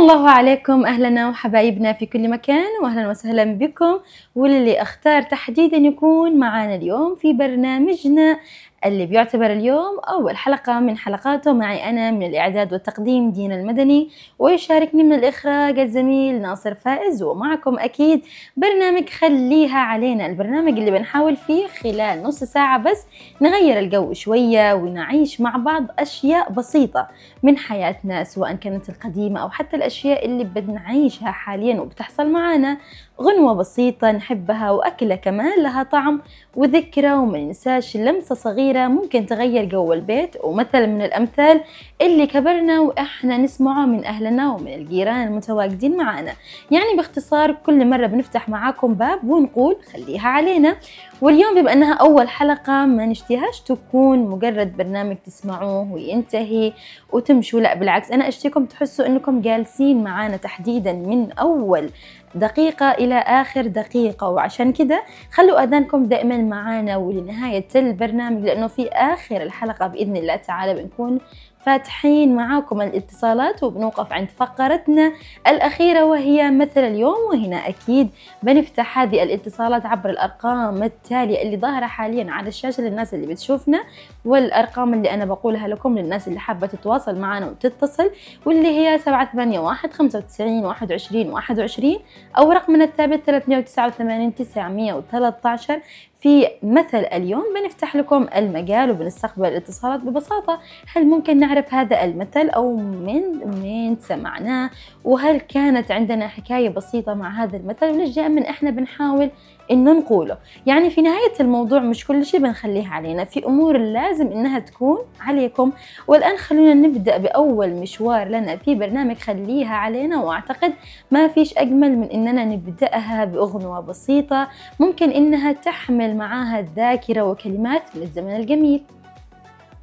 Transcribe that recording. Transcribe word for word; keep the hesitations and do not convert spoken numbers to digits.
الله عليكم، أهلا وحبايبنا في كل مكان وأهلا وسهلا بكم، واللي اختار تحديدا يكون معنا اليوم في برنامجنا اللي بيعتبر اليوم أول حلقة من حلقاته معي أنا من الإعداد والتقديم دينا المدني، ويشاركني من الإخراج الزميل ناصر فائز. ومعكم أكيد برنامج خليها علينا، البرنامج اللي بنحاول فيه خلال نص ساعة بس نغير الجو شوية ونعيش مع بعض أشياء بسيطة من حياتنا، سواء كانت القديمة أو حتى الأشياء اللي بنعيشها حاليا وبتحصل معانا. غنوة بسيطة نحبها وأكلة كمان لها طعم وذكرى، وما ننساش لمسة صغيرة ممكن تغير جو البيت، ومثل من الأمثال اللي كبرنا وإحنا نسمعه من أهلنا ومن الجيران المتواجدين معنا. يعني باختصار كل مرة بنفتح معاكم باب ونقول خليها علينا. واليوم بما أنها أول حلقة ما نشتيهاش تكون مجرد برنامج تسمعوه وينتهي وتمشوا، لا بالعكس، أنا أشتيكم تحسوا أنكم جالسين معانا تحديدا من أول دقيقة إلى آخر دقيقة. وعشان كده خلوا أذانكم دائما معانا ولنهاية البرنامج، لأنه في آخر الحلقة بإذن الله تعالى بنكون فاتحين معاكم الاتصالات وبنوقف عند فقرتنا الأخيرة وهي مثل اليوم. وهنا أكيد بنفتح هذه الاتصالات عبر الأرقام التالية اللي ظاهرة حاليا على الشاشة للناس اللي بتشوفنا، والأرقام اللي أنا بقولها لكم للناس اللي حابة تتواصل معنا وتتصل، واللي هي سبعة ثمانية واحد خمسة وتسعين واحد وعشرين واحد وعشرين أو رقمنا الثابت ثلاثمية وتسعة وثمانين تسعمية وثلاثة عشر. في مثل اليوم بنفتح لكم المجال وبنستقبل الاتصالات ببساطة. هل ممكن نعرف هذا المثل أو من من سمعناه، وهل كانت عندنا حكاية بسيطة مع هذا المثل، وليش دائما احنا بنحاول إنه نقوله؟ يعني في نهاية الموضوع مش كل شيء بنخليها علينا، في أمور لازم إنها تكون عليكم. والآن خلونا نبدأ بأول مشوار لنا في برنامج خليها علينا، وأعتقد ما فيش أجمل من إننا نبدأها بأغنية بسيطة ممكن إنها تحمل معاها الذاكرة وكلمات من الزمن الجميل.